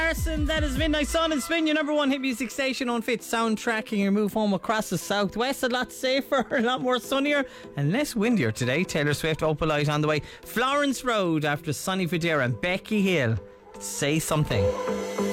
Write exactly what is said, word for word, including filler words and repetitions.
Larson, that is Midnight Sun and Spin, your number one hit music station on Fit soundtracking your move home across the southwest. A lot safer, a lot more sunnier and less windier today. Taylor Swift, Opalite on the way. Florence Road after Sonny Fodera and Becky Hill. Say Something.